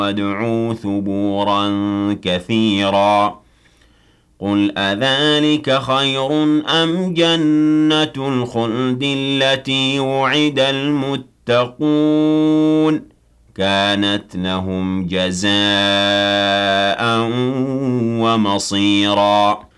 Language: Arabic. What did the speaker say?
وادعوا ثبورا كثيرا قل أذلك خير أم جنة الخلد التي وعد المتقون كانت لهم جزاء ومصيرا